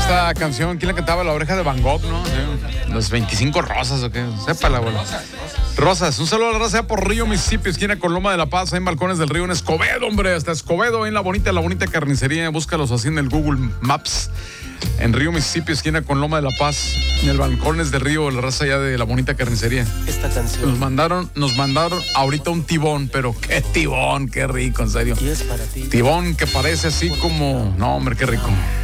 esta canción, ¿quién la cantaba? La Oreja de Van Gogh, ¿no? Los 25 rosas, ¿o qué? Sépala, abuelo. Rosas. Un saludo a la raza por Río, Mississippi, esquina con Loma de la Paz, en Balcones del Río, en Escobedo, hombre. Hasta Escobedo, en la bonita carnicería. Búscalos así en el Google Maps. En Río, Mississippi, esquina con Loma de la Paz, en el Balcones del Río, la raza ya de la bonita carnicería. Esta canción. Nos mandaron ahorita un tibón, pero qué tibón, qué rico, en serio. Y es para ti. Tibón que parece así como... No, hombre, qué rico.